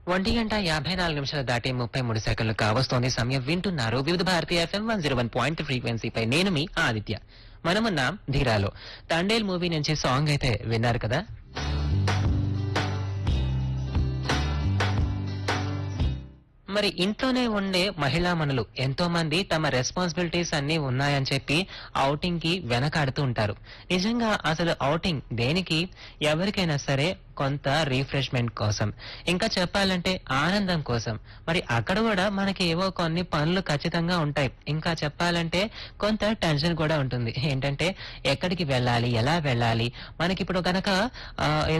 1:54 దాటి 33 సెకండ్లు కావస్తోంది సమయం. వింటున్నారు వివిధ భారతి FM 101.3 ఫ్రీక్వెన్సీపై. నేను మీ ఆదిత్య. మనమున్నాం ధీరాలో. తండేల్ మూవీ నుంచి సాంగ్ అయితే విన్నారు కదా. మరి ఇంట్లోనే ఉండే మహిళామణులు ఎంతో మంది తమ రెస్పాన్సిబిలిటీస్ అన్ని ఉన్నాయని చెప్పి ఔటింగ్ కి వెనకాడుతూ ఉంటారు. నిజంగా అసలు ఔటింగ్ దేనికి? ఎవరికైనా సరే కొంత రిఫ్రెష్మెంట్ కోసం, ఇంకా చెప్పాలంటే ఆనందం కోసం. మరి అక్కడ కూడా మనకి ఏవో కొన్ని పనులు ఖచ్చితంగా ఉంటాయి. ఇంకా చెప్పాలంటే కొంత టెన్షన్ కూడా ఉంటుంది. ఏంటంటే ఎక్కడికి వెళ్ళాలి, ఎలా వెళ్ళాలి, మనకి ఇప్పుడు గనక